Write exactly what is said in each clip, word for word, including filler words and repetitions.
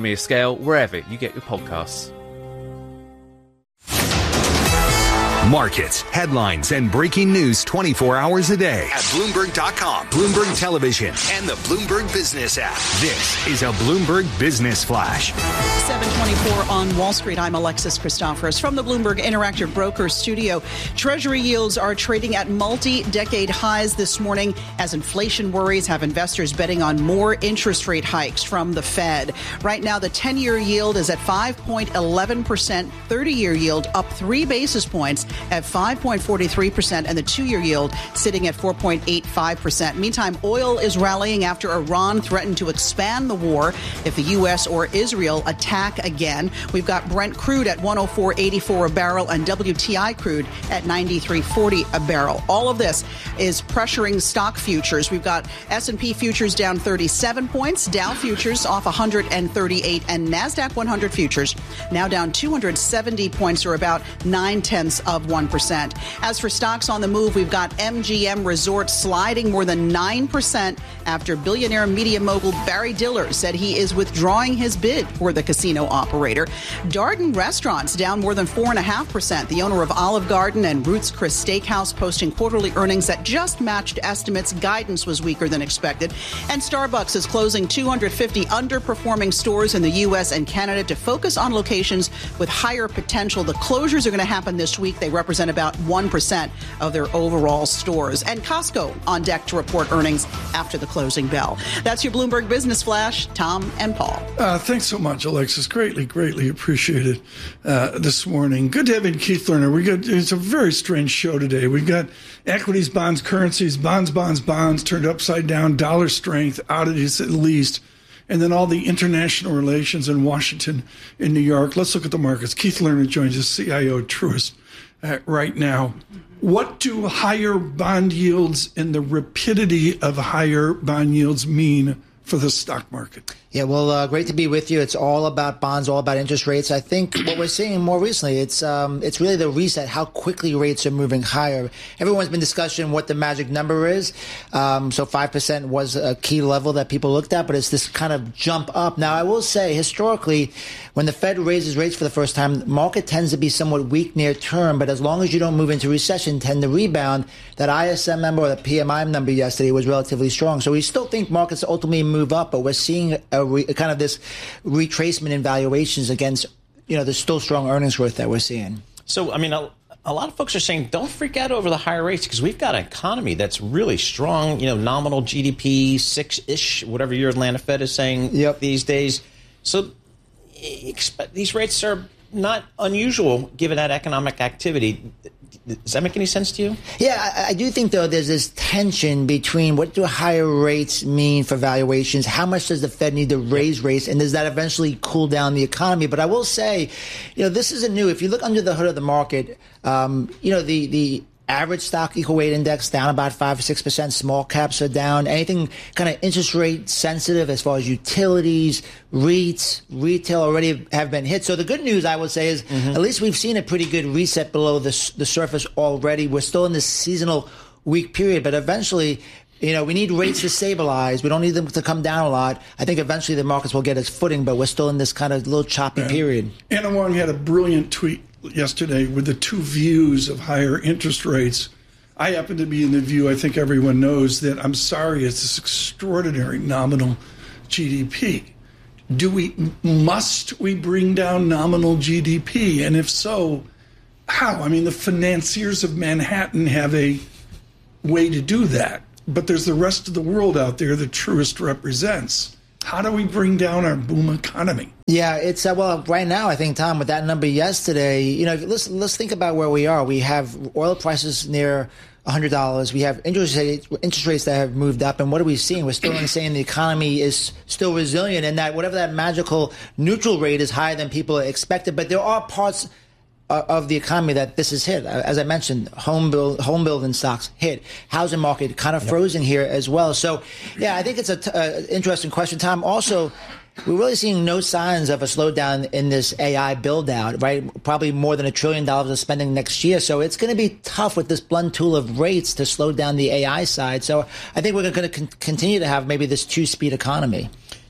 Economy of Scale wherever you get your podcasts. Markets, headlines, and breaking news twenty-four hours a day at Bloomberg dot com, Bloomberg Television, and the Bloomberg Business app. This is a Bloomberg Business Flash. seven twenty-four on Wall Street. I'm Alexis Christoforous from the Bloomberg Interactive Brokers studio. Treasury yields are trading at multi-decade highs this morning as inflation worries have investors betting on more interest rate hikes from the Fed. Right now, the ten-year yield is at five point one one percent, thirty-year yield up three basis points at five point four three percent, and the two-year yield sitting at four point eight five percent. Meantime, oil is rallying after Iran threatened to expand the war if the U S or Israel attack again. We've got Brent crude at one oh four eighty-four a barrel and W T I crude at ninety-three forty a barrel. All of this is pressuring stock futures. We've got S and P futures down thirty-seven points, Dow futures off one hundred thirty-eight, and NASDAQ one hundred futures now down two hundred seventy points, or about nine-tenths of one percent. As for stocks on the move, we've got M G M Resorts sliding more than nine percent after billionaire media mogul Barry Diller said he is withdrawing his bid for the casino operator. Darden Restaurants down more than four point five percent. The owner of Olive Garden and Ruth's Chris Steakhouse posting quarterly earnings that just matched estimates. Guidance was weaker than expected. And Starbucks is closing two hundred fifty underperforming stores in the U S and Canada to focus on locations with higher potential. The closures are going to happen this week. They represent about one percent of their overall stores. And Costco on deck to report earnings after the closing bell. That's your Bloomberg Business Flash. Tom and Paul. Uh, thanks so much, Alexis. Greatly, greatly appreciated uh, this morning. Good to have in Keith Lerner. We got it's a very strange show today. We've got equities, bonds, currencies, bonds, bonds, bonds turned upside down, dollar strength, oddities at least, and then all the international relations in Washington, in New York. Let's look at the markets. Keith Lerner joins us, C I O at Truist. Uh, right now, what do higher bond yields and the rapidity of higher bond yields mean for the stock market? Yeah, well, uh, great to be with you. It's all about bonds, all about interest rates. I think what we're seeing more recently, it's um, it's really the reset, how quickly rates are moving higher. Everyone's been discussing what the magic number is. Um, so five percent was a key level that people looked at, but it's this kind of jump up. Now, I will say, historically, when the Fed raises rates for the first time, the market tends to be somewhat weak near term, but as long as you don't move into recession, tend to rebound. That I S M number or the P M I number yesterday was relatively strong. So we still think markets ultimately move up, but we're seeing a Re, kind of this retracement in valuations against, you know, the still strong earnings growth that we're seeing. So, I mean, a, a lot of folks are saying don't freak out over the higher rates because we've got an economy that's really strong, you know, nominal G D P, six-ish, whatever your Atlanta Fed is saying yep. these days. So expect, these rates are not unusual given that economic activity. Does that make any sense to you? Yeah, I, I do think, though, there's this tension between what do higher rates mean for valuations? How much does the Fed need to raise rates? And does that eventually cool down the economy? But I will say, you know, this isn't new. If you look under the hood of the market, um, you know, the, the average stock equal weight index down about five or six percent. Small caps are down. Anything kind of interest rate sensitive as far as utilities, REITs, retail already have been hit. So the good news, I would say, is mm-hmm. at least we've seen a pretty good reset below the, the surface already. We're still in this seasonal weak period, but eventually, you know, we need rates to stabilize. We don't need them to come down a lot. I think eventually the markets will get its footing, but we're still in this kind of little choppy yeah. period. Anna Wong had a brilliant tweet yesterday with the two views of higher interest rates. I happen to be in the view, I think everyone knows, that I'm sorry, it's this extraordinary nominal G D P. Do we, must we bring down nominal G D P? And if so, how? I mean, the financiers of Manhattan have a way to do that, but there's the rest of the world out there that Truist represents. How do we bring down our boom economy? Yeah, it's uh, well, right now, I think, Tom, with that number yesterday, you know, let's let's think about where we are. We have oil prices near one hundred dollars. We have interest rates, interest rates that have moved up. And what are we seeing? We're still saying the economy is still resilient and that whatever that magical neutral rate is higher than people expected. But there are parts of the economy that this is hit. As I mentioned, home build, home building stocks hit. Housing market kind of yep. frozen here as well. So, yeah, I think it's an t- uh, interesting question, Tom. Also, we're really seeing no signs of a slowdown in this A I build out, right? Probably more than a trillion dollars of spending next year. So it's going to be tough with this blunt tool of rates to slow down the A I side. So I think we're going to con- continue to have maybe this two-speed economy.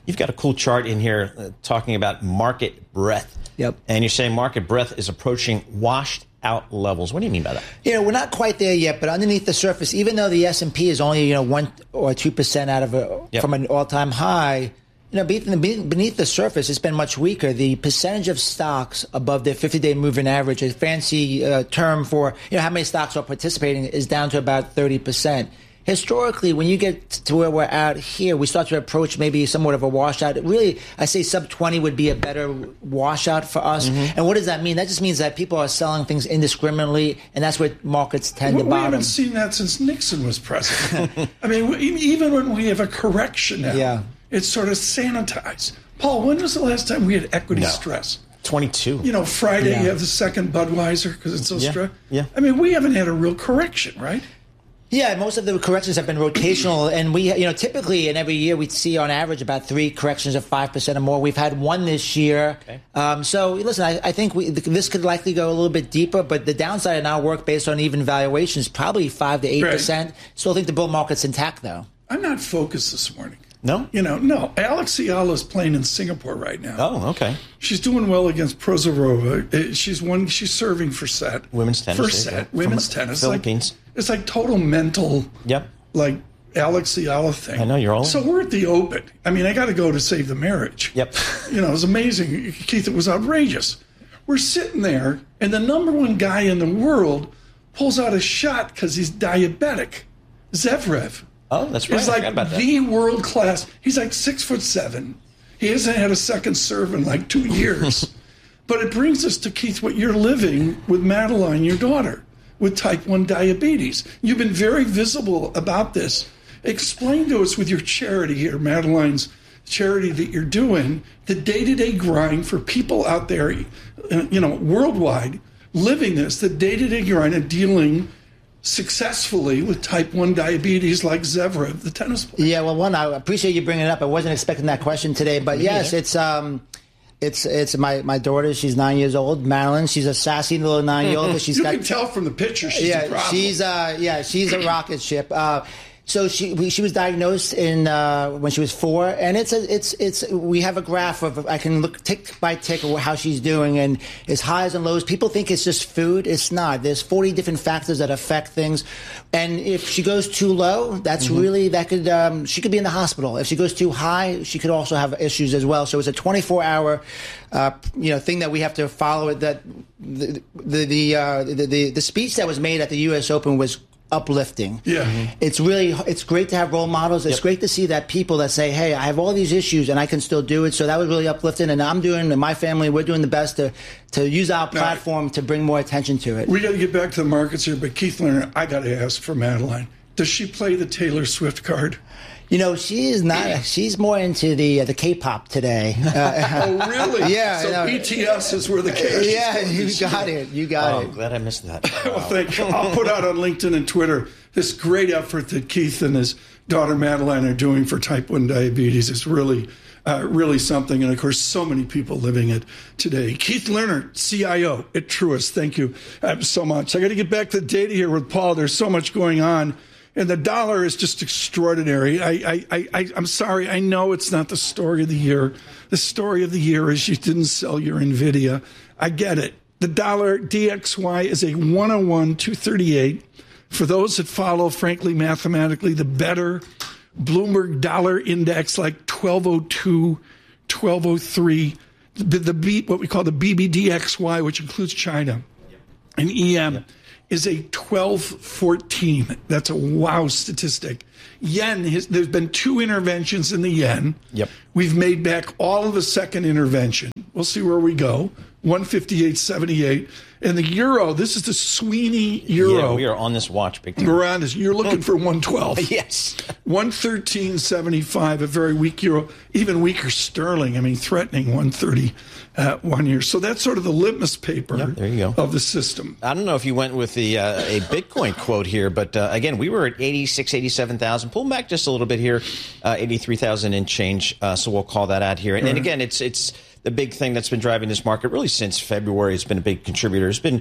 You've got a cool chart in here uh, talking about market breadth. Yep. And you're saying market breadth is approaching washed out levels. What do you mean by that? You know, we're not quite there yet, but underneath the surface, even though the S and P is only, you know, one or two percent out of a, yep. from an all-time high, you know, beneath, beneath the surface, it's been much weaker. The percentage of stocks above the fifty-day moving average, a fancy uh, term for, you know, how many stocks are participating, is down to about thirty percent. Historically, when you get to where we're at here, we start to approach maybe somewhat of a washout. Really, I say sub twenty would be a better washout for us. Mm-hmm. And what does that mean? That just means that people are selling things indiscriminately, and that's where markets tend we, to bottom. We haven't seen that since Nixon was president. I mean, we, even when we have a correction now, yeah. it's sort of sanitized. Paul, when was the last time we had equity no. stress? twenty-two. You know, Friday yeah. you have the second Budweiser because it's so yeah. stressed. Yeah. I mean, we haven't had a real correction, right? Yeah, most of the corrections have been rotational, and we, you know, typically in every year we see on average about three corrections of five percent or more. We've had one this year. Okay. Um, so listen, I, I think we, this could likely go a little bit deeper, but the downside in our work based on even valuations probably five to eight percent. Right. Still think the bull market's intact, though. I'm not focused this morning. No? You know, no. Alex Ayala is playing in Singapore right now. Oh, okay. She's doing well against Prozorova. She's one. She's serving for set. Women's tennis. First set. Yeah. Women's From tennis. Philippines. Like, it's like total mental. Yep. Like Alex Ayala thing. I know you're all. So we're at the Open. I mean, I got to go to save the marriage. Yep. You know, it was amazing, Keith. It was outrageous. We're sitting there, and the number one guy in the world pulls out a shot because he's diabetic. Zverev. Oh, that's right. He's like about that. the world class. He's like six foot seven. He hasn't had a second serve in like two years. But it brings us to, Keith, what you're living with Madeline, your daughter, with type one diabetes. You've been very visible about this. Explain to us with your charity here, Madeline's charity that you're doing, the day-to-day grind for people out there, you know, worldwide, living this, the day-to-day grind of dealing successfully with type one diabetes like Zverev, the tennis player. Yeah, well, one, I appreciate you bringing it up. I wasn't expecting that question today, but yes, yeah. it's um, it's it's my, my daughter. She's nine years old, Madeline. She's a sassy little nine-year-old. She's you got, can tell from the picture she's yeah, a problem. she's uh, yeah, she's a rocket ship. Uh, So she we, she was diagnosed in uh, when she was four, and it's a it's it's we have a graph of I can look tick by tick of how she's doing, and it's highs and lows. People think it's just food. It's not. There's forty different factors that affect things, and if she goes too low, that's mm-hmm. really that could um, she could be in the hospital. If she goes too high, she could also have issues as well. So it's a twenty-four hour uh, you know thing that we have to follow. That the the the, uh, the the the speech that was made at the U S Open was uplifting. Yeah. Mm-hmm. It's really, it's great to have role models. It's yep. great to see that people that say, hey, I have all these issues and I can still do it. So that was really uplifting. And I'm doing, and my family, we're doing the best to, to use our platform to bring more attention to it. We got to get back to the markets here, but Keith Lerner, I got to ask for Madeline. Does she play the Taylor Swift card? You know, she is not. She's more into the uh, the K-pop today. Uh, oh, really? Yeah. So no, B T S is where the cash Yeah, is. you got it. You got oh, it. I'm glad I missed that. Well, thank you. I'll put out on LinkedIn and Twitter this great effort that Keith and his daughter Madeline are doing for type one diabetes. It's really, uh, really something. And, of course, so many people living it today. Keith Lerner, C I O at Truist. Thank you uh, so much. I got to get back to the data here with Paul. There's so much going on. And the dollar is just extraordinary. I, I, I, I'm sorry. I know it's not the story of the year. The story of the year is you didn't sell your NVIDIA. I get it. The dollar D X Y is a one oh one two thirty-eight. For those that follow, frankly, mathematically, the better Bloomberg dollar index, like twelve oh two, twelve oh three. The, the B, what we call the B B D X Y, which includes China and E M. Yep. Is a twelve fourteen. That's a wow statistic. Yen, has, there's been two interventions in the yen. Yep. We've made back all of the second intervention. We'll see where we go. one fifty-eight seventy-eight. And the euro, this is the Sweeney euro. Yeah, we are on this watch, big time. Miranda, you're looking for one twelve. Yes. one thirteen seventy-five, a very weak euro. Even weaker sterling, I mean, threatening one thirty uh, one year. So that's sort of the litmus paper yep, there you go. of the system. I don't know if you went with the uh, a Bitcoin quote here, but uh, again, we were at eighty-six, eighty-seven thousand. Pull back just a little bit here, uh, eighty-three thousand and change. Uh, so we'll call that out here. And, right. and again, it's it's the big thing that's been driving this market really since February. It's been a big contributor. It's been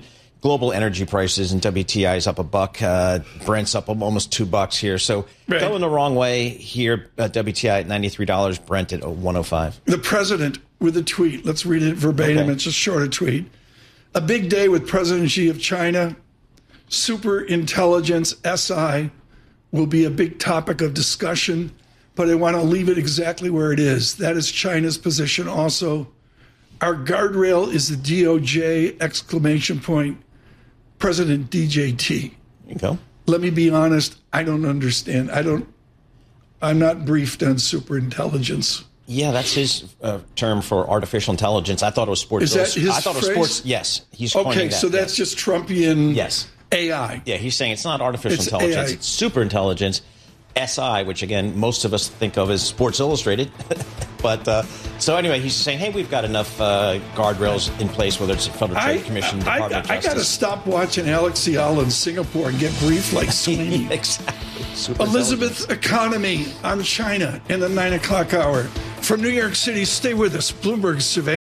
global energy prices, and W T I is up a buck. Uh, Brent's up almost two bucks here. So right. going the wrong way here. Uh, W T I at ninety-three dollars, Brent at one oh five. The president with a tweet. Let's read it verbatim. Okay. It's a shorter tweet. A big day with President Xi of China. Super intelligence, S I, will be a big topic of discussion, but I want to leave it exactly where it is. That is China's position also. Our guardrail is the D O J, exclamation point, President D J T. There you go. Let me be honest, I don't understand. I don't, I'm not briefed on super intelligence. Yeah, that's his uh, term for artificial intelligence. I thought it was sports. Is that his I thought phrase? it was sports. Yes, he's okay. coining that. So that's yes. just Trumpian. Yes, A I. Yeah, he's saying it's not artificial It's intelligence. A I. It's super intelligence. S I, which again most of us think of as Sports Illustrated. But uh, so anyway, he's saying, hey, we've got enough uh, guardrails in place, whether it's the Federal Trade I, Commission, I, Department I, of Justice. I got to stop watching Alex Ciala in Singapore and get briefed like Sweeney. Exactly. Super Elizabeth Economy on China in the nine o'clock hour. From New York City, stay with us. Bloomberg Surveillance.